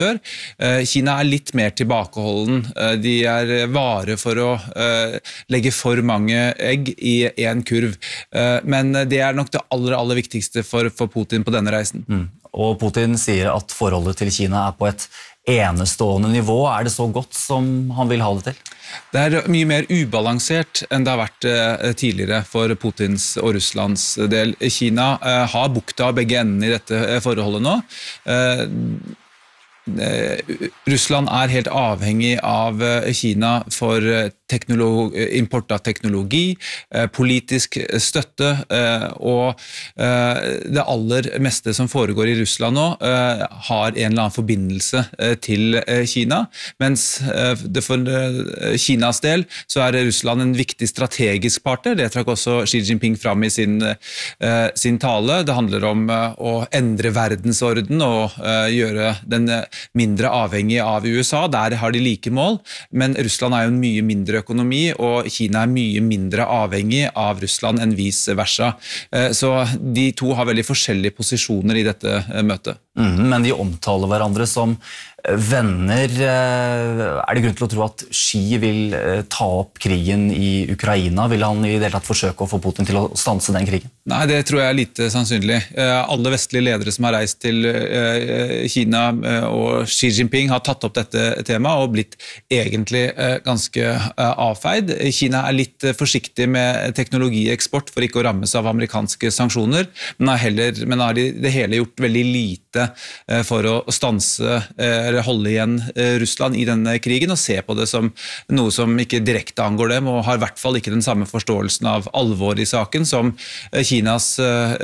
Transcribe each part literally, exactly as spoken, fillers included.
før. Kina er litt mer tilbakeholden. De er vare for å legge for mange egg i en kurv. Men det er nok det aller, aller viktigste for, for Putin på denne reisen. Mm. Og Putin sier at forholdet til Kina er på et enestående nivå. Er det så godt som han vil ha det til? Det er mye mer ubalansert enn det har vært tidligere for Putins og Russlands del. Kina har bukta begge endene i dette forholdet nå. Russland er helt avhengig av Kina for import av teknologi, politisk støtte, og det aller meste som foregår i Russland nå har en eller annen forbindelse til Kina, mens det for Kinas del så er Russland en viktig strategisk partner. Det trakk også Xi Jinping fram i sin, sin tale. Det handler om å endre verdensorden og gjøre den mindre avhengig av U S A. Der har de like mål, men Russland er jo en mye mindre økonomi, og Kina er mye mindre avhengig av Russland enn vice versa. Så de to har veldig forskjellige posisjoner i dette møtet. Mm, men de omtaler hverandre som venner. Er det grunn til å tro at Xi vil ta opp krigen i Ukraina? Vil han i det hele tatt forsøke å få Putin til å stanse den krigen? Nei, det tror jeg er lite sannsynlig. Alle vestlige ledere som har reist til Kina og Xi Jinping har tatt opp dette temaet og blitt egentlig ganske avfeid. Kina er litt forsiktig med teknologieksport for ikke å rammes av amerikanske sanksjoner, men har, heller, men har i det hele gjort veldig lite for å stanse eller holde igjen Russland i denne krigen og se på det som noe som ikke direkte angår dem, og har i hvert fall ikke den samme forståelsen av alvor i saken som Kinas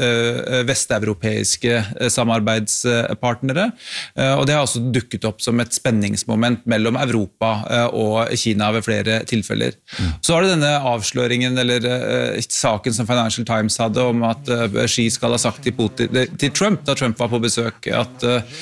vesteuropeiske samarbeidspartnere. Og det har også dukket opp som et spenningsmoment mellom Europa og Kina ved flere tilfeller. Mm. Så har det denne avsløringen, eller saken som Financial Times hadde om at Xi skal ha sagt til, Putin, til Trump, da Trump var på besøk, at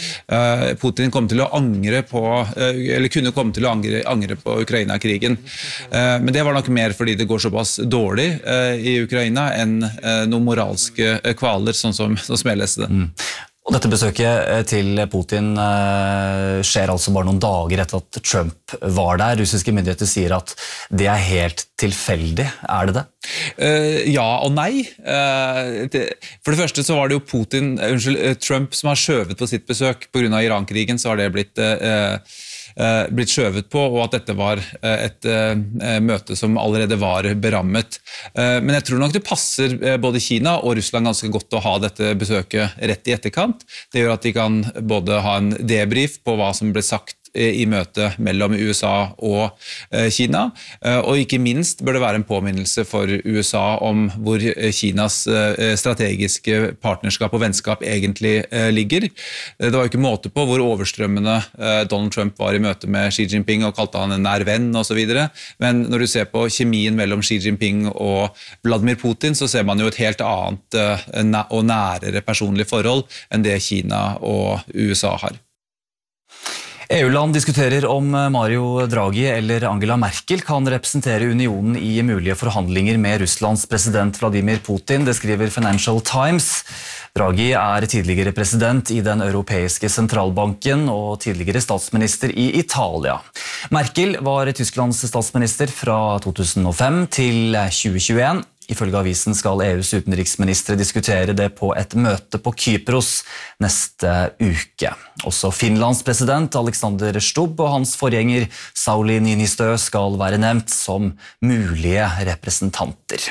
Putin kom til å angre på, eller kunne komme til å angre, angre på Ukraina-krigen. Men det var nok mer fordi det går såpass dårlig i Ukraina enn noen moralske kvaler, sånn som, sånn som jeg leste det. Mm. Og dette besøket til Putin skjer altså bare noen dager etter at Trump var der. Russiske myndigheter sier at det er helt tilfeldig. Er det det? Uh, ja og nei. Uh, det, for det første så var det jo Putin, unnskyld, Trump som har skjøvet på sitt besøk på grunn av Iran-krigen, så har det blitt... Uh, blitt skjøvet på, og at dette var et møte som allerede var berammet. Men jeg tror nok det passer både Kina og Russland ganske godt å ha dette besøket rett i etterkant. Det gjør at de kan både ha en debrief på hva som ble sagt i møtet mellom U S A og Kina, og ikke minst bør det være en påminnelse for U S A om hvor Kinas strategiske partnerskap og vennskap egentlig ligger. Det var jo ikke måte på hvor overstrømmende Donald Trump var i møte med Xi Jinping og kalte han en nær venn og så videre, men når du ser på kjemien mellom Xi Jinping og Vladimir Putin, så ser man jo et helt annet og nærere personlig forhold enn det Kina og U S A har. E U-land diskuterer om Mario Draghi eller Angela Merkel kan representere unionen i mulige forhandlinger med Russlands president Vladimir Putin, det skriver Financial Times. Draghi er tidligere president i den europeiske sentralbanken og tidligere statsminister i Italia. Merkel var Tysklands statsminister fra to tusen og fem til tjue tjueen. Ifølge avisen skal E U's utenriksministre diskutere det på et møte på Kypros neste uke. Også Finlands president Alexander Stubb og hans forgjenger Sauli Niinistö skal være nevnt som mulige representanter.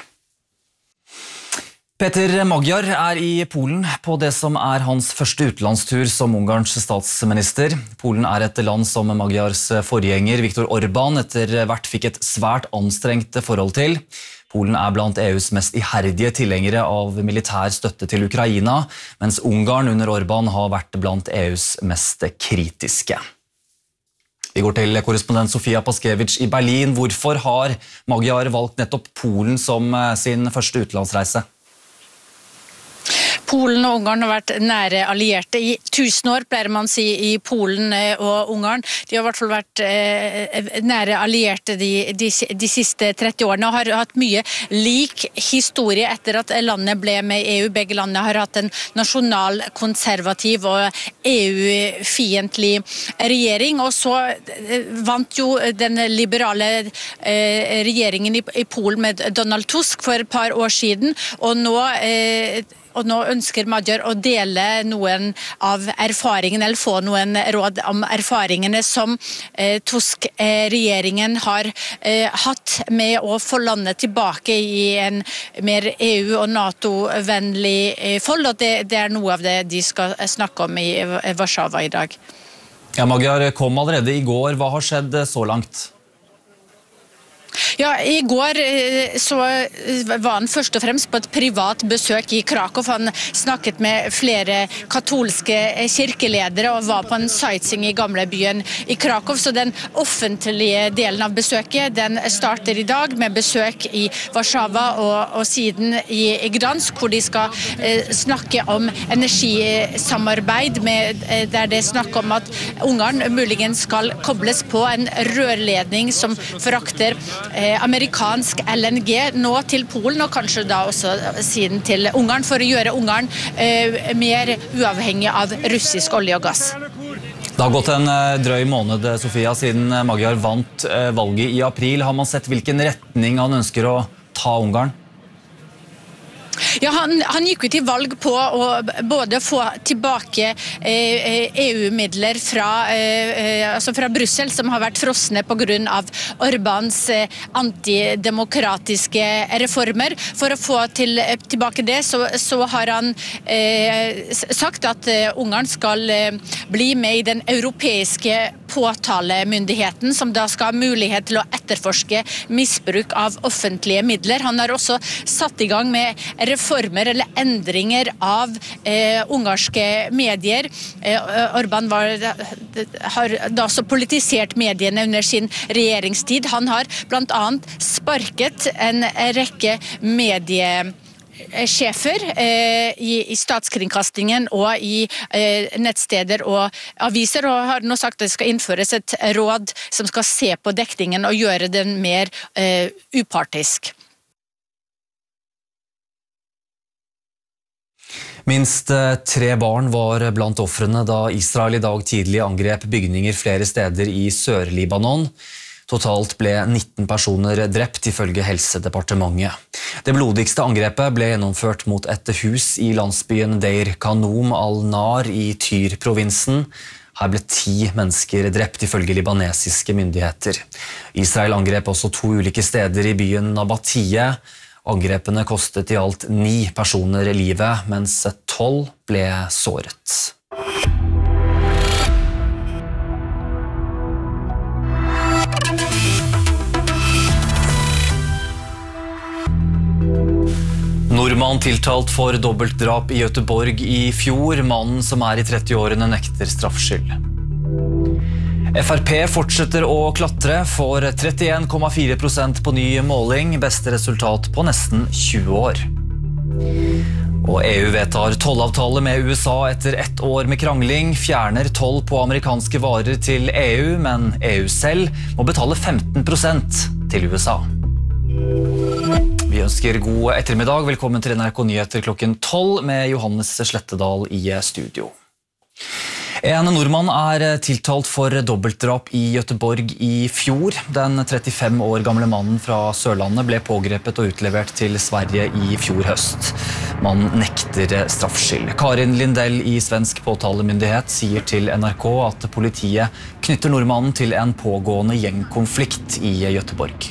Peter Magyar er i Polen på det som er hans første utenlandstur som Ungarns statsminister. Polen er et land som Magyars forgjenger Viktor Orbán etter hvert fikk et svært anstrengt forhold til. Polen er blant E U's mest iherdige tilhengere av militær støtte til Ukraina, mens Ungarn under Orbán har vært blant E U's mest kritiske. Vi går til korrespondent Sofia Paskevich i Berlin. Hvorfor har Magyar valgt nettopp Polen som sin første utenlandsreise? Polen og Ungarn har vært nære allierte i tusen år, pleier man si, i Polen og Ungarn. De har i hvert fall vært nære allierte de, de, de siste tretti årene, og har hatt mye lik historie etter at landet ble med i E U. Begge landene har hatt en nasjonal, konservativ og E U-fiendtlig regjering, og så vant jo den liberale regjeringen i Polen med Donald Tusk for et par år siden, og nå Og nå ønsker Magyar å dele noen av erfaringene, eller få noen råd om erfaringene som eh, Tusk-regjeringen har eh, hatt med å få landet tilbake i en mer E U- og NATO-vennlig eh, fold, og det, det er noe av det de skal snakke om i Warszawa i dag. Ja, Magyar kom allerede i går. Hva har skjedd så langt? Ja, i går så var han først og fremst på et privat besøk i Krakow. Han snakket med flere katolske kirkeledere og var på en sightseeing i gamlebyen i Krakow. Så den offentlige delen av besøket, den starter i dag med besøk i Warszawa og, og siden i, i Gdansk, hvor de skal eh, snakke om energisamarbeid, med, eh, der det er snakk om at Ungarn muligens skal kobles på en rørledning som frakter Eh, amerikansk L N G nå til Polen, og kanskje da også siden til Ungarn, for å gjøre Ungarn eh, mer uavhengig av russisk olje og gass. Det har gått en drøy måned, Sofia, siden Magyar vant valget i april. Har man sett hvilken retning han ønsker å ta Ungarn? Ja, han, han gikk jo til valg på å både få tilbake eh, E U-midler fra, eh, altså fra Brussel, som har vært frosne på grunn av Orbáns eh, antidemokratiske reformer. For å få til, tilbake det, så, så har han eh, sagt at eh, Ungarn skal eh, bli med i den europeiske påtalemyndigheten, som da skal ha mulighet til å etterforske misbruk av offentlige midler. Han har også satt i gang med reformer eller endringer av eh, ungarske medier. Eh, Orbán var, har da også politisert mediene under sin regjeringstid. Han har blant annet sparket en rekke medie sjefer eh, i, i statskringkastingen og i eh, nettsteder og aviser, og har nå sagt at det skal innføres et råd som skal se på dekningen og gjøre den mer eh, upartisk. Minst tre barn var blant ofrene da Israel i dag tidlig angrep bygninger flere steder i Sør-Libanon. Totalt ble nitten personer drept ifølge Helsedepartementet. Det blodigste angrepet ble gjennomført mot et hus i landsbyen Deir Kanoum al-Nar i Tyr-provinsen. Her ble ti mennesker drept ifølge libanesiske myndigheter. Israel angrep også to ulike steder i byen Nabatie. Angrepene kostet i alt ni personer livet, mens tolv ble såret. Nordmann tiltalt for dobbeltdrap i Göteborg i fjor. Mannen som er i trettiårene nekter straffskyld. F R P fortsetter å klatre, for trettien komma fire prosent på ny måling, beste resultat på nesten tjue år. Og E U vedtar tollavtale med U S A etter ett år med krangling, fjerner toll på amerikanske varer til E U, men E U selv må betale femten prosent til U S A. Vi ønsker god ettermiddag. Velkommen til N R K Nyheter klokken tolv med Johannes Slettedal i studio. En nordmann er tiltalt for dobbeltdrap i Göteborg i fjor. Den trettifem år gamle mannen fra Sørlandet ble pågrepet og utlevert til Sverige i fjor høst. Mannen nekter straffskyld. Karin Lindell i svensk påtalemyndighet sier til N R K at politiet knytter nordmannen til en pågående gjengkonflikt i Göteborg.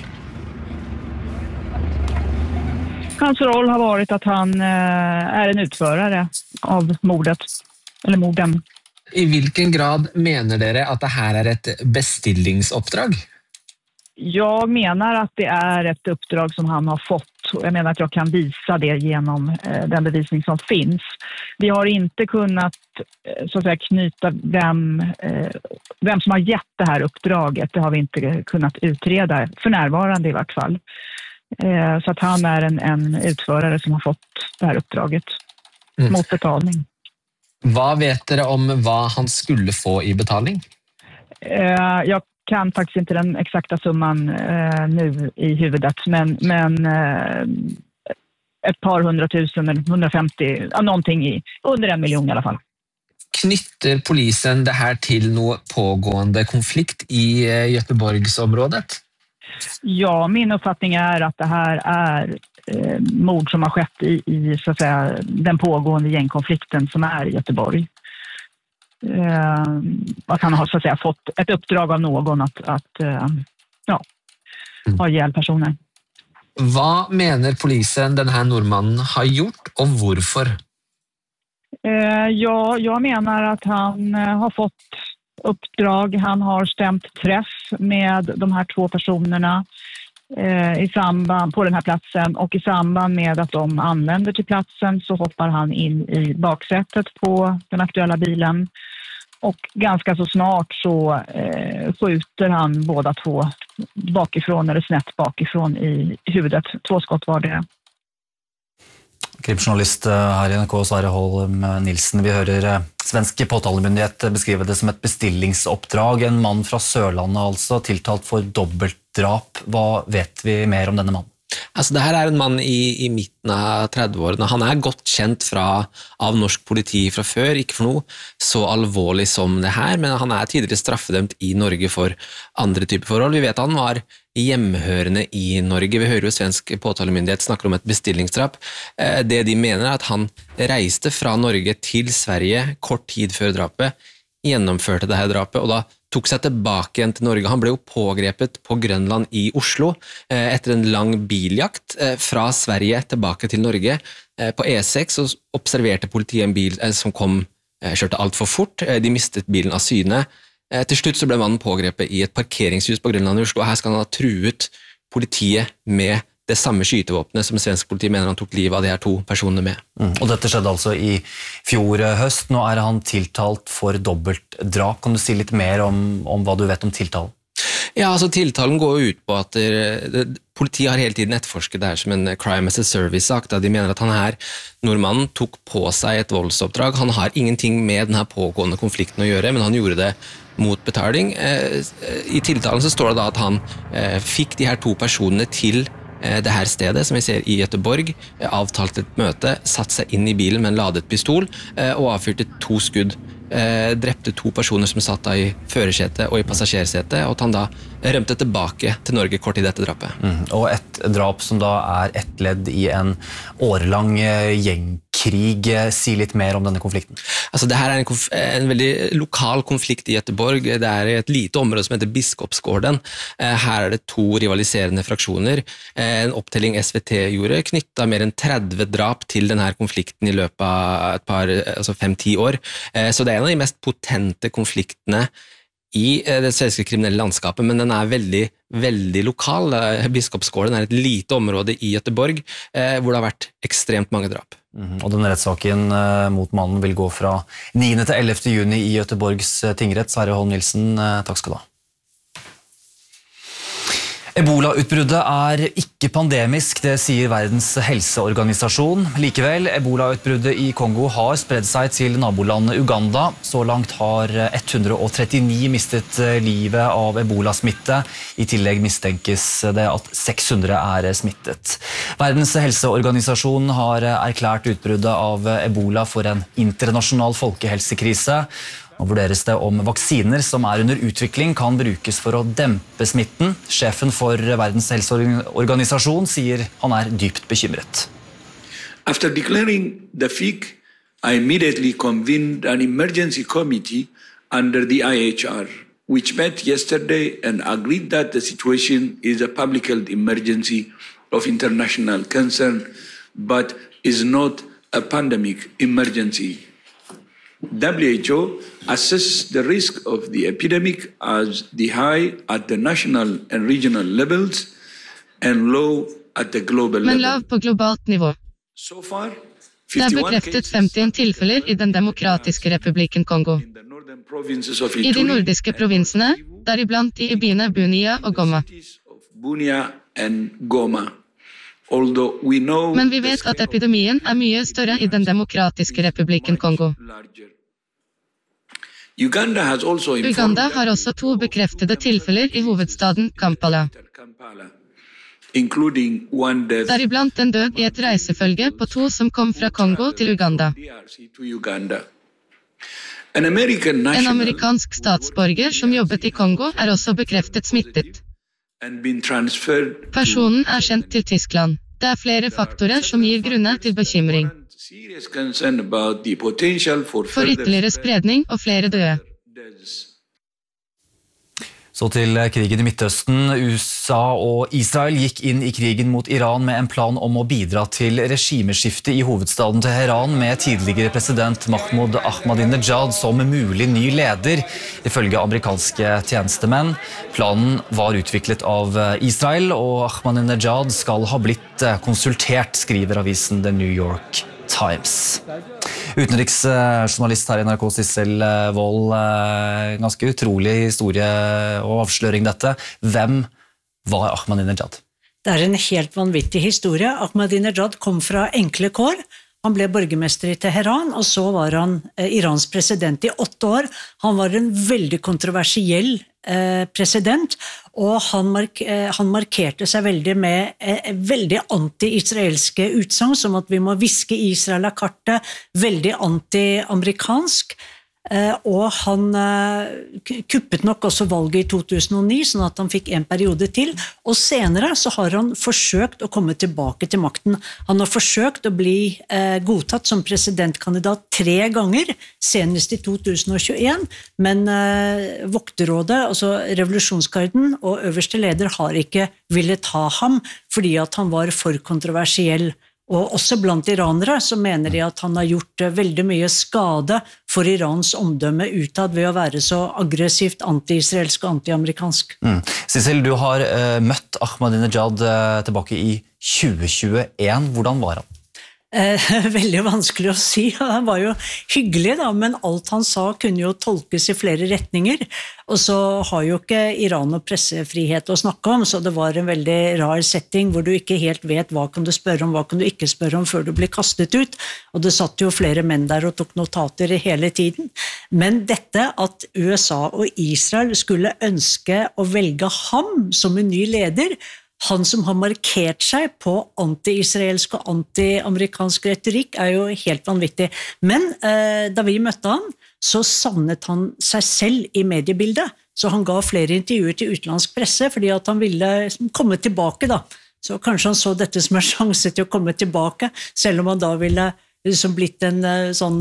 Hans roll har varit att han är en utförare av mordet, eller morden. I hvilken grad mener dere at det her er et bestillingsoppdrag? Jag menar att det är ett uppdrag som han har fått. Jag menar att jag kan visa det genom eh, den bevisning som finns. Vi har inte kunnat eh, så att säga, knyta vem, eh, vem som har gett det här uppdraget. Det har vi inte kunnat utreda, för närvarande i vart fall. Eh, så att han är en, en utförare som har fått det här uppdraget. mm. mot betalning. Hva vet dere om hva han skulle få i betaling? Uh, jag kan faktiskt inte den exakta summan uh, nu i huvudet, men, men uh, ett par hundratusen eller hundrafemtio, ja, någonting i, under en miljon i alla fall. Knytter polisen det här till någon pågående konflikt i Göteborgsområdet? Ja, min uppfattning är att det här är eh, mord som har skett i, i så att säga, den pågående gängkonflikten som är i Göteborg. Eh, att han har så att säga fått ett uppdrag av någon att, att eh, ja, ha ihjäl personer. Vad menar polisen den här nordmannen har gjort och varför? Eh, ja, jag menar att han eh, har fått uppdrag. Han har stämt träff med de här två personerna eh, i samband på den här platsen, och i samband med att de anländer till platsen så hoppar han in i baksätet på den aktuella bilen, och ganska så snart så eh, skjuter han båda två bakifrån eller snett bakifrån i huvudet. Två skott var det. Krimjournalist her i N R K, Sverre Holm Nilsen. Vi hører svensk påtalemyndighet beskrive det som et bestillingsoppdrag. En mann fra Sørlandet altså, tiltalt for dobbeltdrap. Hva vet vi mer om denne mannen? Altså, det her er en mann i, i midten av trettiårene. Han er godt kjent fra, av norsk politi fra før, ikke for noe så alvorlig som det her, men han er tidligere straffedømt i Norge for andre typer forhold. Vi vet at han var hjemhørende i Norge. Vi hører jo svensk påtalemyndighet snakker om et bestillingsdrap. Det de mener er at han reiste fra Norge til Sverige kort tid før drapet, gjennomførte det her drapet, og da tok seg tilbake igjen til Norge. Han ble jo pågrepet på Grønland i Oslo etter en lang biljakt fra Sverige tilbake til Norge. På E seks så observerte politiet en bil som kom, kjørte alt for fort. De mistet bilen av syne. Til slutt så ble mannen pågrepet i et parkeringshus på Grønland i Oslo, og her skal han ha truet politiet med det samme skytevåpnet som svensk politi mener han tok livet av de her to personene med. Mm. Og dette skjedde altså i fjor høst. Nå er han tiltalt for dobbeltdrap. Kan du si litt mer om, om hva du vet om tiltalen? Ja, altså tiltalen går jo ut på at det, det, politiet har hele tiden etterforsket det her som en crime as a service-sak. De mener at han her, nordmannen, tok på seg et voldsoppdrag. Han har ingenting med denne pågående konflikten å gjøre, men han gjorde det mot betaling. I tiltalen så står det da at han fikk de her to personene til det her stedet, som vi ser i Göteborg, avtalt et møte, satt seg inn i bilen med en ladet pistol og avfyrte to skudd. Drepte to personer som satt da i førersetet og i passasjersetet, og at han da rømte tilbake til Norge kort tid etter drapet. Mm. Og et drap som da er ett ledd i en årelang gjengkrig. Si litt mer om denne konflikten. Altså, det her er en, konf en veldig lokal konflikt i Göteborg. Det er et lite område som heter Biskopsgården. Her er det to rivaliserende fraksjoner. En opptelling S V T gjorde knyttet mer enn tretti drap til denne konflikten i løpet av et par, altså fem-ti år. Så det er en av de mest potente konfliktene i det svenske kriminelle landskapet, men den er veldig, veldig lokal. Biskopsgården er et lite område i Göteborg, hvor det har vært ekstremt mange drap. Mm. Og denne rettssaken mot mannen vil gå fra niende til ellevte juni i Göteborgs tingrett. Sverre Holm Nilsen, takk skal du ha. Ebola-utbruddet er ikke pandemisk, det sier Verdens helseorganisasjon. Likevel, Ebola-utbruddet i Kongo har spredd seg til nabolandet Uganda. Så langt har ett hundre og trettini mistet livet av Ebola-smitte. I tillegg mistenkes det at seks hundre er smittet. Verdens helseorganisasjon har erklært utbruddet av Ebola for en internasjonal folkehelsekrise. Nå vurderes det om vaksiner som er under utvikling kan brukes for å dempe smitten. Sjefen for Verdens helseorganisasjon sier han er dypt bekymret. After declaring the F I C, I immediately convened an emergency committee under the I H R, which met yesterday and agreed that the situation is a public health emergency of international concern, but is not a pandemic emergency. W H O assesses the risk of the epidemic as the high at the national and regional levels and low at the global level. Men lav på globalt nivå. So far, det er bekreftet femtien tilfeller i den demokratiske republikken Kongo. I de nordiske provinsene, deriblant i byene Bunia og Goma. Bunia and Goma. although we know Men vi vet at epidemien er mye større i Den demokratiske republikken Kongo. Uganda has also Uganda har også to bekreftede tilfeller i hovedstaden Kampala. including one death Deriblant en død i et reisefølge på to som kom fra Kongo til Uganda. to Uganda. An American En national amerikansk statsborger som jobbet i Kongo er også bekreftet smittet. and been transferred to Personen er sendt til Tyskland. Det er flere faktorer som gir grunner til bekymring. serious concern about the potential for For further ytterligere spredning og flere døde. deaths. Så til krigen i Midtøsten. U S A og Israel gikk inn i krigen mot Iran med en plan om å bidra til regimeskifte i hovedstaden Teheran med tidligere president Mahmoud Ahmadinejad som mulig ny leder, ifølge amerikanske tjenestemenn. Planen var utviklet av Israel, og Ahmadinejad skal ha blitt konsultert, skriver avisen The New York Times. Utenriksjournalist her i N R K, Sissel Wold, ganske utrolig historie og avsløring dette. Hvem var Ahmadinejad? Det er en helt vanvittig historie. Ahmadinejad kom fra enkle kår. Han ble borgermester i Teheran, og så var han eh, Irans president i åtte år. Han var en veldig kontroversiell eh, president, og han, mark eh, han markerte seg veldig med eh, veldig anti-israelske utsagn, som at vi må viske Israel av kartet, veldig anti-amerikansk. Eh, og han eh, kuppet nok også valget i to tusen og ni, sånn at han fikk en periode til, og senere så har han forsøkt å komme tilbake til makten. Han har forsøkt å bli eh, godtatt som presidentkandidat tre ganger, senest i to tusen og tjueen, men eh, vokterrådet, altså revolusjonsgarden og øverste leder har ikke villet ha ham, fordi at han var for kontroversiell. Og også blant iranere så mener de at han har gjort veldig mye skade for Irans omdømme utad ved å være så aggressivt anti-israelsk og anti-amerikansk. Mm. Sissel, du har uh, møtt Ahmadinejad uh, tilbake i tjue tjueen. Hvordan var han? Eh, veldig vanskelig å si. Han var jo hyggelig, da, men alt han sa kunne jo tolkes i flere retninger. Og så har jo ikke Iran noe pressefrihet å snakke om, så det var en veldig rar setting hvor du ikke helt vet hva kan du spørre om, hva kan du ikke spørre om før du blir kastet ut. Og det satt jo flere menn der og tok notater hele tiden. Men dette at U S A og Israel skulle ønske å velge ham som en ny leder, han som har markert seg på anti-israelsk og anti-amerikansk retorikk, er jo helt vanvittig. Men eh, da vi møtte han, så savnet han seg selv i mediebildet. Så han ga flere intervjuer til utenlandsk presse, fordi at han ville komme tilbake da. Så kanskje han så dette som en sjanse til å komme tilbake, selv om han da ville liksom blitt en sånn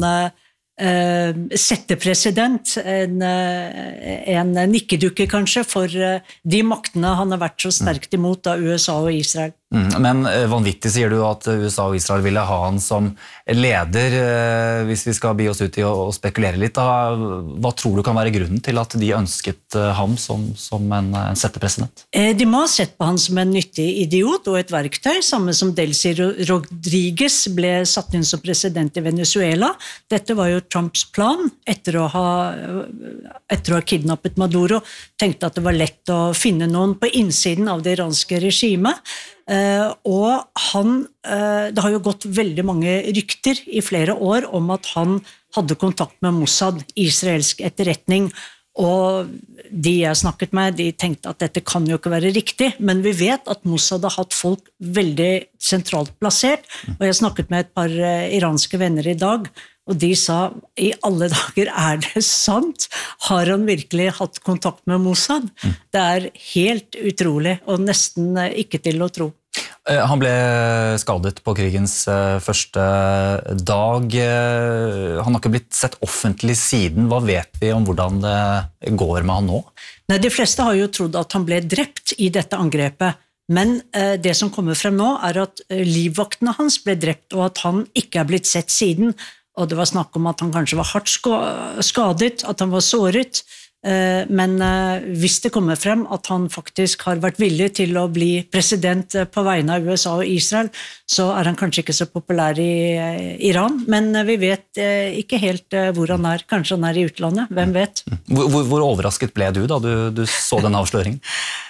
Uh, settepresident, en, uh, en nikkedukke kanskje for uh, de maktene han har vært så sterkt imot av U S A og Israel. Mm, men uh, vanvittig sier du at U S A og Israel ville ha han som leder. Uh, hvis vi skal bi oss ut i å, å spekulere litt, da, hva tror du kan være grunnen til at de ønsket uh, ham som, som en, en settepresident? Uh, de må ha sett på han som en nyttig idiot og et verktøy, samme som Delcy Rodriguez ble satt inn som president i Venezuela. Dette var jo Trumps plan etter å ha, etter å ha kidnappet Maduro, tenkte at det var lett å finne noen på innsiden av det iranske regimet. Uh, og han, uh, det har jo gått veldig mange rykter i flere år om at han hadde kontakt med Mossad, israelsk etterretning, og de jeg snakket med, de tenkte at dette kan jo ikke være riktig, men vi vet at Mossad har hatt folk veldig sentralt plassert, og jeg snakket med et par uh, iranske venner i dag, og de sa, i alle dager, er det sant? Har han virkelig hatt kontakt med Mossad? Mm. Det er helt utrolig, og nesten ikke til å tro. Han ble skadet på krigens første dag. Han har ikke blitt sett offentlig siden. Hva vet vi om hvordan det går med han nå? Nei, de fleste har jo trodd at han ble drept i dette angrepet. Men eh, det som kommer frem nå er at eh, livvaktene hans ble drept, og at han ikke er blitt sett siden. Og det var snakk om at han kanskje var hardt skadet, at han var såret. Men hvis det kommer frem at han faktisk har vært villig til å bli president på vegne av U S A og Israel, så er han kanskje ikke så populær i Iran. Men vi vet ikke helt hvor han er. Kanskje han er i utlandet, hvem vet? Hvor, hvor, hvor overrasket ble du da du, du så den avsløringen?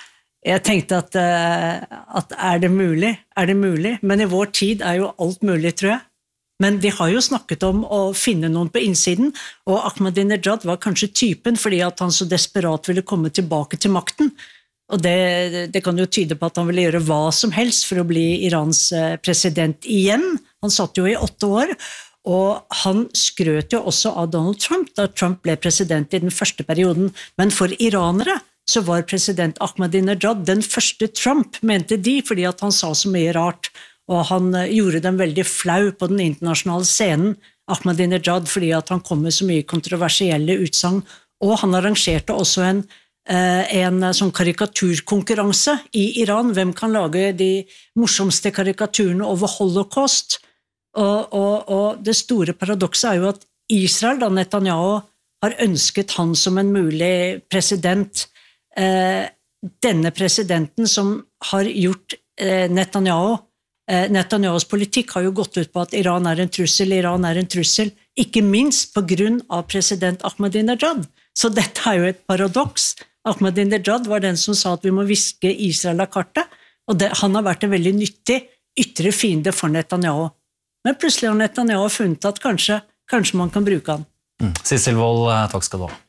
Jeg tenkte at, at er det mulig? Er det mulig? Men i vår tid er jo alt mulig, tror jeg. Men de har jo snakket om å finne noen på innsiden, og Ahmadinejad var kanskje typen fordi at han så desperat ville komme tilbake til makten. Og det, det kan jo tyde på at han ville gjøre hva som helst for å bli Irans president igjen. Han satt jo i åtte år, og han skrøt jo også av Donald Trump da Trump ble president i den første perioden. Men for iranere så var president Ahmadinejad den første Trump, mente de, fordi at han sa så mye rart. Og han gjorde dem veldig flau på den internasjonale scenen, Ahmadinejad, fordi at han kom med så mye kontroversielle utsagn. Og han arrangerte også en en sånn karikaturkonkurranse i Iran. Hvem kan lage de morsomste karikaturene over holocaust? Og, og, og det store paradokset er jo at Israel, da Netanyahu, har ønsket han som en mulig president. Eh, denne presidenten som har gjort eh, Netanyahu, eh, Netanyahus politikk har jo gått ut på at Iran er en trussel, Iran er en trussel, ikke minst på grunn av president Ahmadinejad. Så dette er jo et paradoks. Ahmadinejad var den som sa at vi må viske Israel av kartet, og det, han har vært en veldig nyttig ytre fiende for Netanyahu. Men plutselig har Netanyahu funnet at kanskje, kanskje man kan bruke han. Mm. Sissel Wold, takk skal du ha.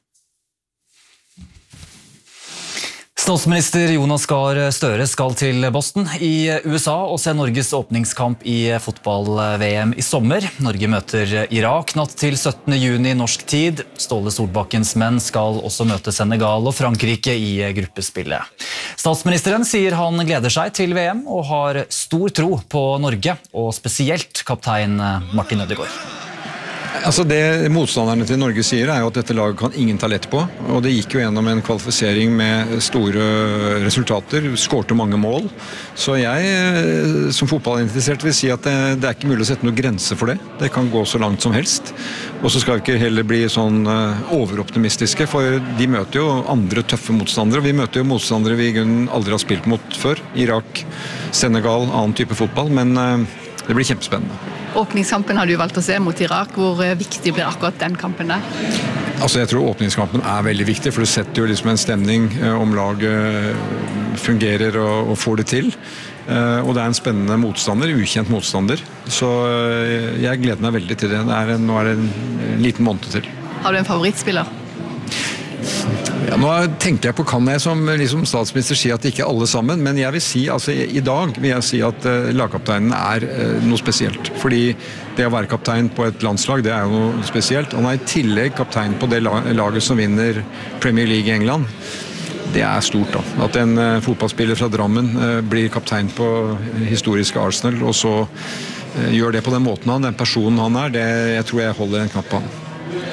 Statsminister Jonas Gahr Støre skal til Boston i U S A og se Norges åpningskamp i fotball-V M i sommer. Norge møter Irak natt til syttende juni norsk tid. Ståle Solbakkens menn skal også møte Senegal og Frankrike i gruppespillet. Statsministeren sier han gleder seg til V M og har stor tro på Norge, og spesielt kaptein Martin Ødegaard. Altså det motstanderne til Norge sier er jo at dette laget kan ingen ta lett på, og det gikk jo gjennom en kvalifisering med store resultater, skårte mange mål, så jeg som fotballinteressert vil si at det, det er ikke mulig å sette noen grense for det. Det kan gå så langt som helst, og så skal vi ikke heller bli sånn overoptimistiske, for de møter jo andre tøffe motstandere, vi møter jo motstandere vi aldri har spilt mot før, Irak, Senegal, annen type fotball, men det blir kjempespennende. Åpningskampen har du valgt å se mot Irak. Hvor viktig blir akkurat den kampen der? Altså jeg tror åpningskampen er veldig viktig, for det setter jo liksom en stemning om laget fungerer og, og får det til. Og det er en spennende motstander, ukjent motstander. Så jeg gleder meg veldig til det. det er en, nå er det en liten måned til. Har du en favorittspiller? Ja, nå tenker jeg på, kan jeg som liksom statsminister si at det ikke er alle sammen, men jeg vil si, altså i dag vil jeg si at uh, lagkapteinen er uh, noe spesielt, fordi det å være kaptein på et landslag, det er jo noe spesielt. Han er i tillegg kaptein på det laget som vinner Premier League i England. Det er stort da, at en uh, fotballspiller fra Drammen uh, blir kaptein på historiske Arsenal, og så uh, gjør det på den måten han, den personen han er, det jeg tror jeg holder en knapp på han.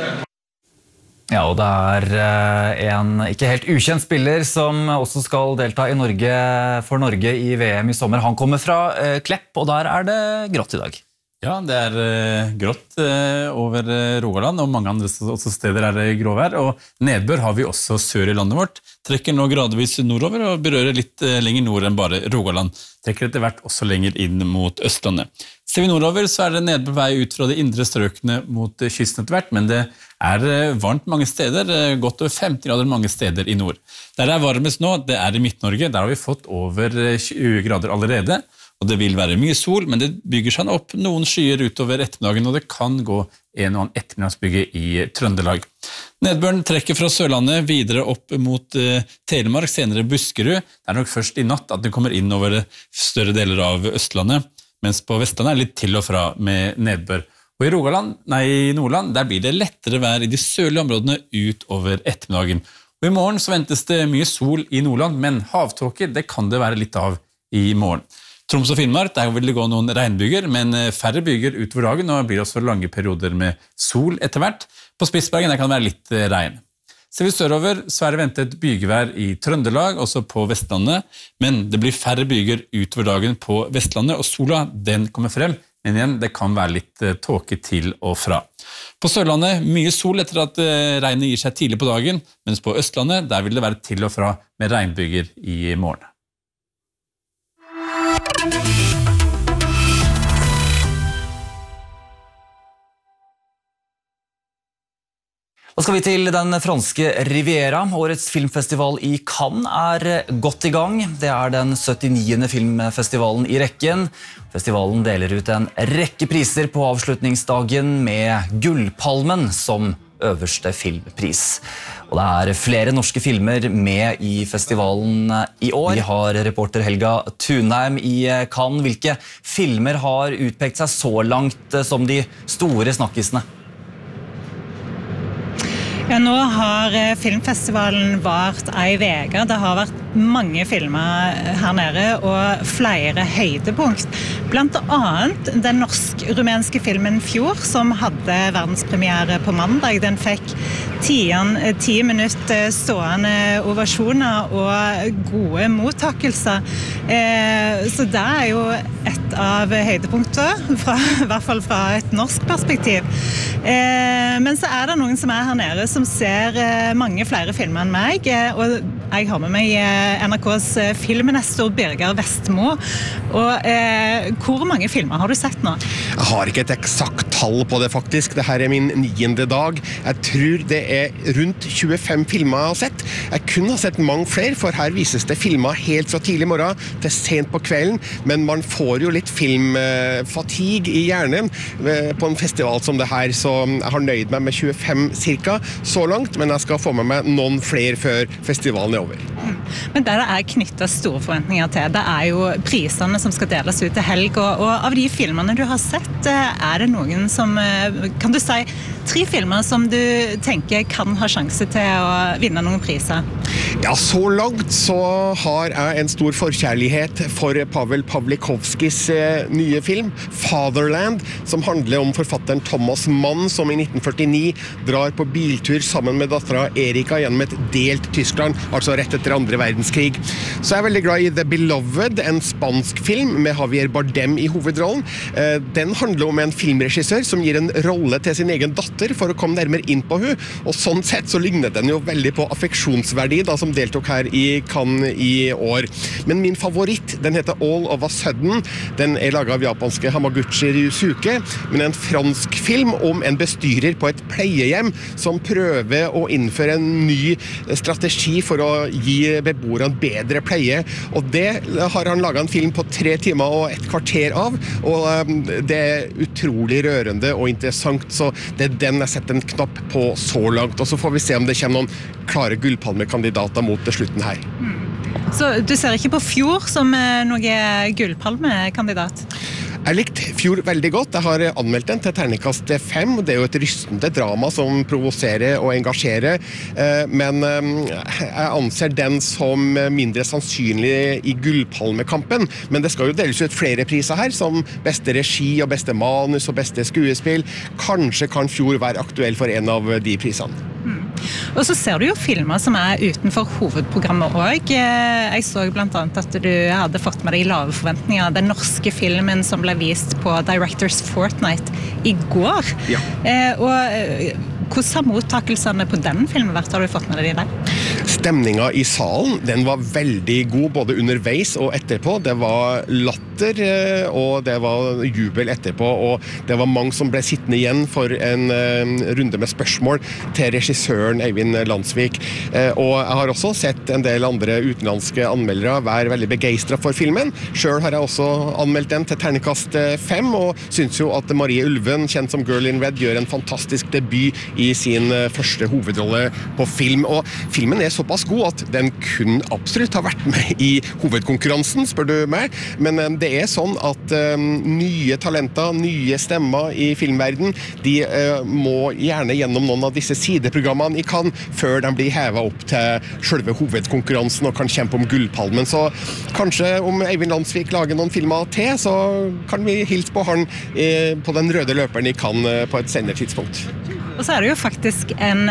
Ja, og det er en ikke helt ukjent spiller som også skal delta i Norge for Norge i V M i sommer. Han kommer fra Klepp, og der er det grått i dag. Ja, det er grått over Rogaland, og mange andre steder er det gråvær. Og nedbør har vi også sør i landet vårt. Trekker nå gradvis nordover og berører litt lenger nord enn bare Rogaland. Trekker etter hvert også lenger inn mot Østlandet. Ser vi nordover, så er det nedbør vei ut fra de indre strøkene mot kysten etter hvert, men det er varmt mange steder, godt over femti grader mange steder i nord. Der det er varmest nå, det er i Midt-Norge. Der har vi fått over tjue grader allerede, og det vil være mye sol, men det bygger seg opp noen skyer utover ettermiddagen, og det kan gå en og annen ettermiddagsbygge i Trøndelag. Nedbøren trekker fra Sørlandet videre opp mot uh, Telemark, senere Buskerud. Det er nok først i natt at det kommer inn over større deler av Østlandet, mens på Vestlandet er det litt til og fra med nedbør. Og i Rogaland, nei, i Nordland, der blir det lettere vær i de sørlige områdene utover ettermiddagen. Og i morgen så ventes det mye sol i Nordland, men havtåke, det kan det være litt av i morgen. Troms og Finnmark, der vil det gå noen regnbyger, men færre byger utover dagen, og det blir også lange perioder med sol etter hvert. På Spitsbergen der kan det være litt regn. Ser vi sørover, så er det ventet bygevær i Trøndelag, også på Vestlandet, men det blir færre byger utover dagen på Vestlandet, og sola, den kommer frem, men igjen, det kan være litt tåke til og fra. På Sørlandet, mye sol etter at regnet gir seg tidlig på dagen, mens på Østlandet, der vil det være til og fra med regnbyger i morgen. Da skal vi til den franske Riviera. Årets filmfestival i Cannes er godt i gang. Det er den syttiniende filmfestivalen i rekken. Festivalen deler ut en rekke priser på avslutningsdagen med Gullpalmen som øverste filmpris. Og det er flere norske filmer med i festivalen i år. Vi har reporter Helga Thunheim i Cannes. Hvilke filmer har utpekt seg så langt som de store snakkisene? Ja, nå har filmfestivalen vart ei veke. Det har vært mange filmer her nede og flere høydepunkt. Blant annet den norsk-rumenske filmen Fjord, som hadde verdenspremiere på mandag. Den fikk ti minutter stående ovasjoner og gode mottakelser. Så det er jo et av høydepunktene, fra, i hvert fall fra et norsk perspektiv. Men så er det noen som er her nede som ser mange flere filmer enn meg, og jeg har med meg N R K's filmnestor Birger Vestmo. Og eh, hvor mange filmer har du sett nå? Jeg har ikke et eksakt tall på det faktisk. Dette er min niende dag. Jeg tror det er rundt tjuefem filmer jeg har sett. Jeg kunne ha sett mange flere, for her vises det filmer helt fra tidlig morgen til sent på kvelden, men man får jo litt filmfatigue i hjernen på en festival som det her, så jeg har nøyd meg med tjuefem cirka så langt, men jeg skal få med meg noen flere før festivalen er over. Men det er knyttet store forventninger til. Det er jo prisene som skal deles ut til helg, og, og av de filmene du har sett, er det noen som, kan du si, tre filmer som du tenker kan ha sjanse til å vinne noen priser? Ja, så langt så har jeg en stor forkjærlighet for Pavel Pawlikowskis nye film, Fatherland, som handler om forfatteren Thomas Mann, som i nitten førtini drar på biltur sammen med datteren Erika gjennom et delt Tyskland, altså rett etter andre verdenskrig. Så jeg er veldig glad i The Beloved, en spansk film med Javier Bardem i hovedrollen. Den handler om en filmregissør som gir en rolle til sin egen datter for å komme nærmere inn på hun, og sånn sett så ligner den jo veldig på Affeksjonsverdi, da, som deltok her i Cannes i år. Men min favoritt, den heter All of a Sudden. Den er laget av japanske Hamaguchi Ryusuke, men en fransk film om en bestyrer på et pleiehjem som prøver å innføre en ny strategi for å gi beboerne bedre pleie, og det har han laget en film på tre timer og et kvarter av, og det er utrolig rørende og interessant, så det er den jeg setter en knapp på så langt, og så får vi se om det kommer noen klare gullpalmekandidater mot til slutten her. Mm. Så du ser ikke på Fjord som noe gullpalmekandidat? Jeg likte Fjord veldig godt. Jeg har anmeldt den til terningkast fem. Det er jo et rystende drama som provoserer og engasjerer, men jeg anser den som mindre sannsynlig i gullpalmekampen. Men det skal jo deles ut flere priser her, som beste regi og beste manus og beste skuespill. Kanskje kan Fjord være aktuell for en av de prisene. Mm. Og så ser du jo filmer som er utenfor hovedprogrammet også. Jeg så blant annet at du hadde fått med deg lave forventninger. Den norske filmen som ble vist på Directors Fortnight i går. Ja. Eh, og hvordan har mottakelsene på den filmen vært? Har du fått med deg der? Stemningen i salen, den var veldig god både underveis og etterpå. Det var latter, og det var jubel etterpå, og det var mange som ble sittende igjen for en runde med spørsmål til regissøren Eivind Landsvik. Og jeg har også sett en del andre utenlandske anmeldere være veldig begeistret for filmen. Selv har jeg også anmeldt den til terningkast fem, og synes jo at Marie Ulven, kjent som Girl in Red, gjør en fantastisk debut i sin første hovedrolle på film. Og filmen er såpass god at den kun absolutt har vært med i hovedkonkurransen, spør du meg. Men um, det er sånn at um, nye talenter, nye stemmer i filmverden, de uh, må gjerne gjennom noen av disse sideprogrammene i Cannes før de blir hevet opp til selve hovedkonkurransen og kan kjempe om gullpalmen. Så kanskje om Eivind Landsvik lager noen filmer til, så kan vi hilse på han eh, på den røde løperen i Cannes på et senere tidspunkt. Og så er det jo faktisk en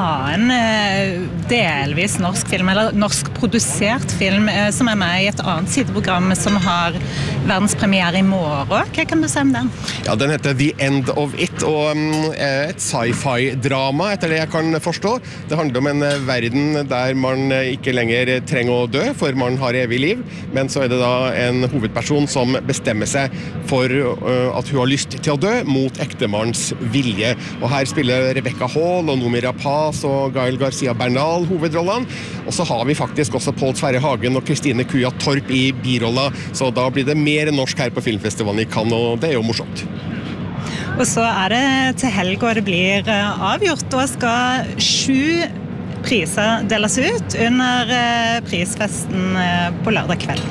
annen delvis norsk film, eller norsk produsert film, som er med i et annet sideprogram som har verdenspremiere i morgen. Hva kan du si om den? Ja, den heter The End of It, og et sci-fi-drama, etter det jeg kan forstå. Det handler om en verden der man ikke lenger trenger å dø, for man har evig liv, men så er det da en hovedperson som bestemmer seg for at hun har lyst til å dø mot ektemannens vilje. Og her spiller Rebecca Hall og Noomi Rapace og Gael Garcia Bernal hovedrollene. Og så har vi faktisk også Pål Sverre Hagen og Kristine Kuja Torp i birolla, så da blir det mer norsk her på filmfestivalen i Cannes, og det er jo morsomt. Og så er det til helg, og det blir avgjort. Da skal sju priser deles ut under prisfesten på lørdag kveld.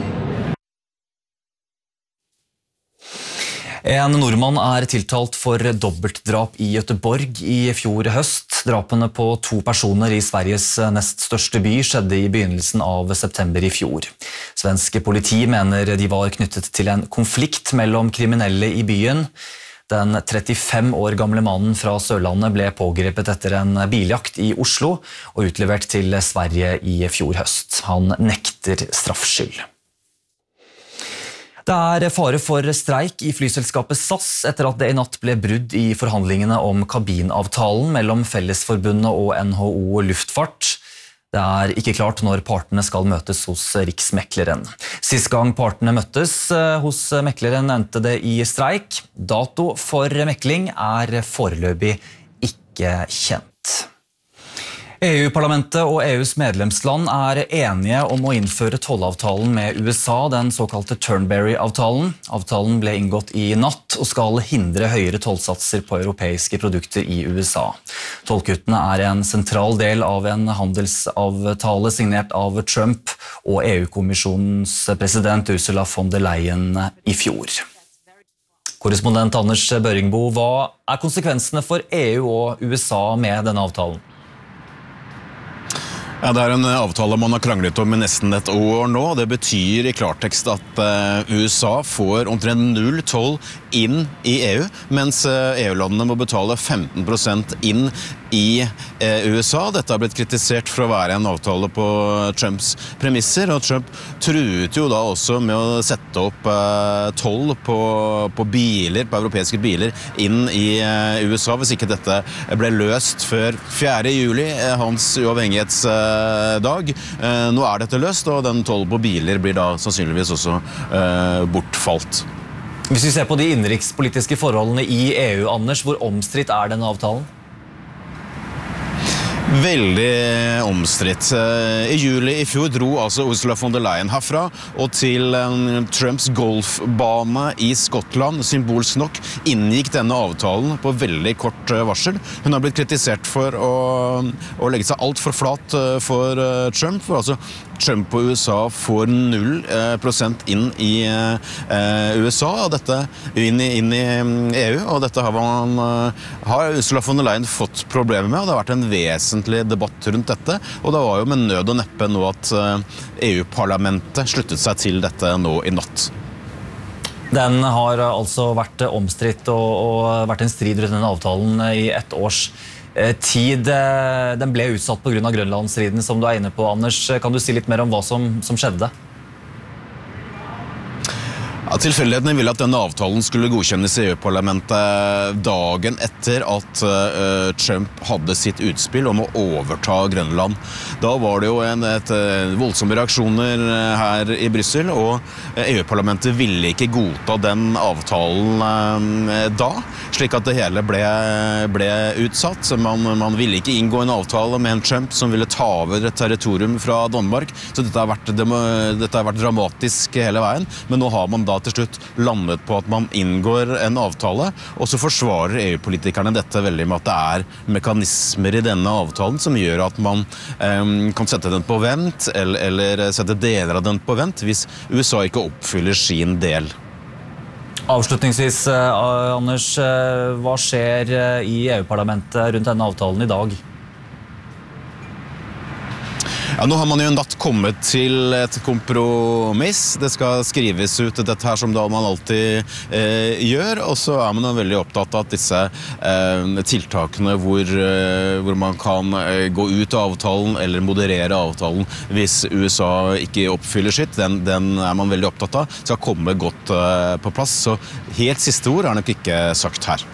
En nordmann er tiltalt for dobbeltdrap i Göteborg i fjor høst. Drapene på to personer i Sveriges nest største by skjedde i begynnelsen av september i fjor. Svenske politi mener de var knyttet til en konflikt mellom kriminelle i byen. Den trettifem år gamle mannen fra Sørlandet ble pågrepet etter en biljakt i Oslo og utlevert til Sverige i fjor høst. Han nekter straffskyld. Det er fare for streik i flyselskapet S A S etter at det i natt ble brudd i forhandlingene om kabinavtalen mellom Fellesforbundet og N H O Luftfart. Det er ikke klart når partene skal møtes hos Riksmekleren. Sist gang partene møttes hos mekleren endte det i streik. Dato for mekling er foreløpig ikke kjent. E U-parlamentet og E U's medlemsland er enige om å innføre tollavtalen med U S A, den såkalte Turnberry-avtalen. Avtalen ble inngått i natt og skal hindre høyere tollsatser på europeiske produkter i U S A. Tollkuttene er en sentral del av en handelsavtale signert av Trump og E U-kommisjonens president Ursula von der Leyen i fjor. Korrespondent Anders Børingbo, hva er konsekvensene for E U og U S A med denne avtalen? Ja, det er en avtale man har kranglet om i nesten et år nå. Det betyr i klartekst at U S A får omtrent null toll inn i E U, mens E U-landene må betale femten prosent inn i U S A. Dette har blitt kritisert for å være en avtale på Trumps premisser, og Trump truet jo da også med å sette opp toll på, på biler, på europeiske biler, inn i U S A, hvis ikke dette ble løst før fjerde juli, hans uavhengighetsdag. Nå er dette løst, og den toll på biler blir da sannsynligvis også bortfalt. Hvis vi ser på de innenrikspolitiske forholdene i E U, Anders, hvor omstridt er denne avtalen? Veldig omstridt. I juli i fjor dro altså Ursula von der Leyen herfra og til Trumps golfbane i Skottland. Symbolsk nok inngikk denne avtalen på veldig kort varsel. Hun har blitt kritisert for å, å legge seg alt for flat for Trump, for altså Trump og U S A får null prosent inn i U S A, og dette inn i, inn i E U, og dette har, man, har Ursula von der Leyen fått problemer med, og det har vært en vesentlig debatt rundt dette, og det var jo med nød og neppe nå at E U-parlamentet sluttet seg til dette nå i natt. Den har altså vært omstridt og, og vært en strid rundt denne avtalen i ett års tid. Den ble utsatt på grunn av Grønlandsstriden, som du er inne på, Anders. Kan du si litt mer om hva som, som skjedde? Ja, tilfeldighetene ville at denne avtalen skulle godkjennes i E U-parlamentet dagen etter at uh, Trump hadde sitt utspill om å overta Grønland. Da var det jo en, et, uh, voldsomme reaksjoner her i Brussel, og E U-parlamentet ville ikke godta den avtalen uh, da, slik at det hele ble, ble utsatt. Man, man ville ikke inngå en avtale med en Trump som ville ta over et territorium fra Danmark, så dette har vært, dette har vært dramatisk hele veien, men nå har man da til slutt landet på at man inngår en avtale, og så forsvarer E U-politikerne dette veldig med at det er mekanismer i denne avtalen som gjør at man eh, kan sette den på vent, eller, eller sette deler av den på vent, hvis U S A ikke oppfyller sin del. Avslutningsvis, Anders, hva skjer i E U-parlamentet rundt denne avtalen i dag? Ja, nå har man jo en natt kommet til et kompromiss. Det skal skrives ut dette her som da man alltid eh, gjør, og så er man jo veldig opptatt av at disse eh, tiltakene hvor, eh, hvor man kan eh, gå ut av avtalen eller moderere avtalen hvis U S A ikke oppfyller sitt, den, den er man veldig opptatt av, skal komme godt eh, på plass. Så helt siste ord er nok ikke sagt her.